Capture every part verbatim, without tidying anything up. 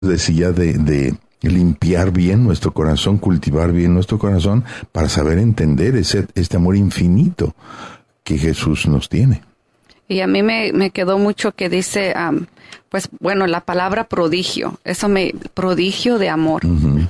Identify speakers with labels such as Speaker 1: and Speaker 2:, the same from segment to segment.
Speaker 1: decía de, de limpiar bien nuestro corazón, cultivar bien nuestro corazón para saber entender ese, este amor infinito que Jesús nos tiene.
Speaker 2: Y a mí me, me quedó mucho que dice, um, pues bueno, la palabra prodigio, eso me, prodigio de amor. Uh-huh.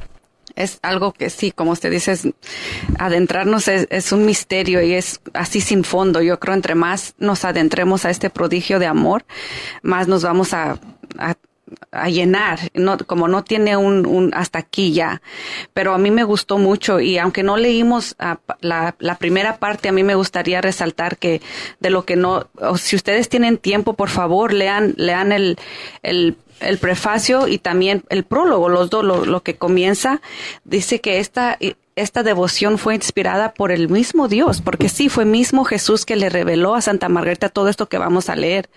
Speaker 2: Es algo que sí, como usted dice, es, adentrarnos es, es un misterio y es así sin fondo. Yo creo entre más nos adentremos a este prodigio de amor, más nos vamos a, a a llenar, no, como no tiene un, un hasta aquí ya, pero a mí me gustó mucho y aunque no leímos uh, la, la primera parte, a mí me gustaría resaltar que de lo que no, o si ustedes tienen tiempo, por favor, lean, lean el, el, el prefacio y también el prólogo, los dos, lo, lo que comienza, dice que esta, esta devoción fue inspirada por el mismo Dios, porque sí, fue mismo Jesús que le reveló a Santa Margarita todo esto que vamos a leer.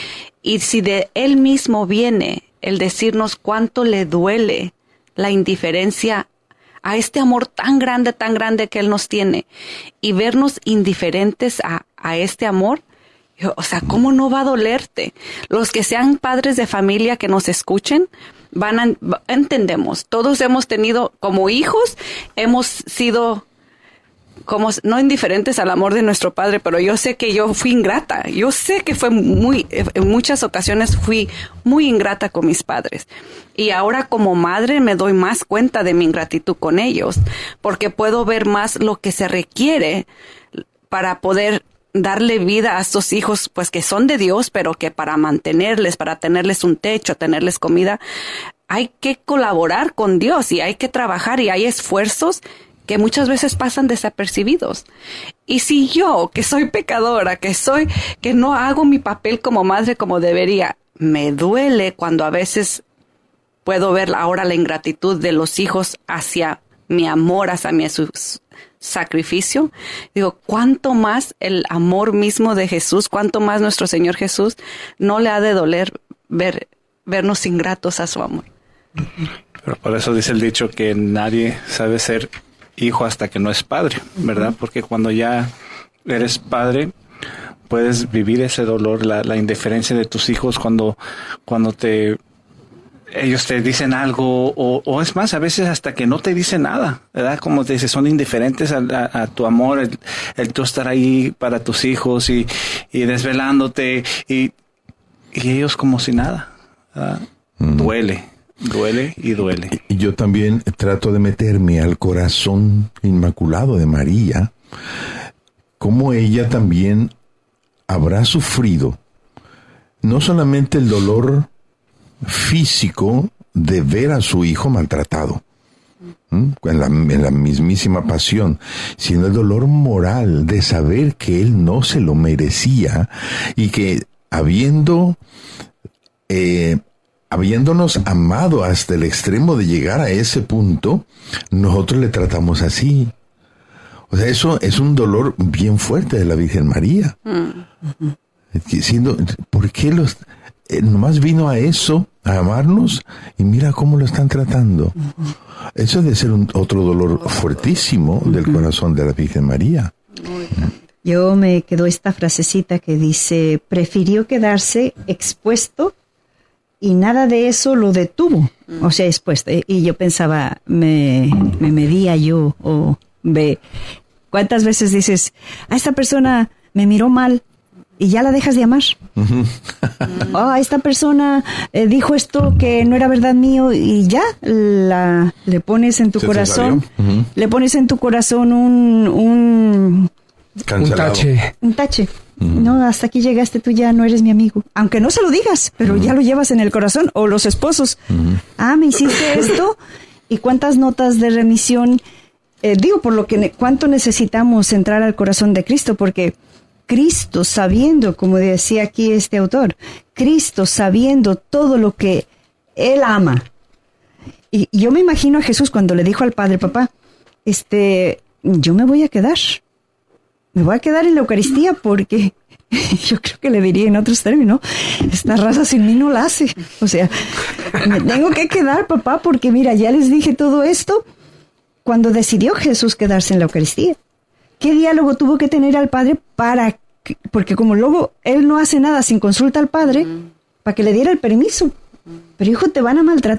Speaker 2: Y si de él mismo viene el decirnos cuánto le duele la indiferencia a este amor tan grande, tan grande que él nos tiene, y vernos indiferentes a, a este amor, o sea, ¿cómo no va a dolerte? Los que sean padres de familia que nos escuchen, van a, entendemos, todos hemos tenido, como hijos, hemos sido como no indiferentes al amor de nuestro padre, pero yo sé que yo fui ingrata, yo sé que fue muy, en muchas ocasiones fui muy ingrata con mis padres, y ahora como madre me doy más cuenta de mi ingratitud con ellos, porque puedo ver más lo que se requiere para poder darle vida a estos hijos, pues que son de Dios, pero que para mantenerles, para tenerles un techo, tenerles comida, hay que colaborar con Dios y hay que trabajar y hay esfuerzos que muchas veces pasan desapercibidos. Y si yo, que soy pecadora, que soy, que no hago mi papel como madre como debería, me duele cuando a veces puedo ver ahora la ingratitud de los hijos hacia mi amor, hacia mi su, sacrificio. Digo, cuánto más el amor mismo de Jesús, cuánto más nuestro Señor Jesús no le ha de doler ver, vernos ingratos a su amor.
Speaker 3: Pero por eso dice el dicho que nadie sabe ser hijo hasta que no es padre, ¿verdad? Porque cuando ya eres padre, puedes vivir ese dolor, la, la indiferencia de tus hijos cuando, cuando te, ellos te dicen algo, o, o es más, a veces hasta que no te dicen nada, ¿verdad? Como te dices, son indiferentes a, a, a tu amor, el, el tú estar ahí para tus hijos y, y desvelándote, y, y ellos como si nada, ¿verdad? Mm. Duele. Duele y duele.
Speaker 1: Y yo también trato de meterme al corazón inmaculado de María, cómo ella también habrá sufrido no solamente el dolor físico de ver a su hijo maltratado, ¿m? en la, en la mismísima pasión, sino el dolor moral de saber que él no se lo merecía y que habiendo eh, habiéndonos amado hasta el extremo de llegar a ese punto, nosotros le tratamos así. O sea, eso es un dolor bien fuerte de la Virgen María. Mm. Siendo, ¿por qué los, eh, nomás vino a eso, a amarnos, y mira cómo lo están tratando? Mm. Eso debe ser un, otro dolor fuertísimo mm. del corazón de la Virgen María.
Speaker 4: Yo me quedó esta frasecita que dice, prefirió quedarse expuesto y nada de eso lo detuvo, mm. o sea, expuesto. Y yo pensaba, me, me medía yo, o ve, ¿cuántas veces dices, a esta persona me miró mal y ya la dejas de amar? Uh-huh. Oh, a esta persona eh, dijo esto que no era verdad mío y ya la, le pones en tu ¿Se corazón, uh-huh. le pones en tu corazón un, un,
Speaker 1: un
Speaker 5: tache.
Speaker 4: Un tache. No, hasta aquí llegaste, tú ya no eres mi amigo. Aunque no se lo digas, pero uh-huh. ya lo llevas en el corazón. O los esposos. Uh-huh. Ah, me hiciste esto. ¿Y cuántas notas de remisión? Eh, digo, por lo que ne- cuánto necesitamos entrar al corazón de Cristo, porque Cristo, sabiendo, como decía aquí este autor, Cristo sabiendo todo lo que Él ama. Y, y yo me imagino a Jesús cuando le dijo al Padre, papá, este, yo me voy a quedar. Me voy a quedar en la Eucaristía porque yo creo que le diría en otros términos, esta raza sin mí no la hace. O sea, me tengo que quedar, papá, porque mira, ya les dije todo esto cuando decidió Jesús quedarse en la Eucaristía. ¿Qué diálogo tuvo que tener al Padre para que, porque como luego él no hace nada sin consulta al Padre, mm. para que le diera el permiso? Pero hijo, te van a maltratar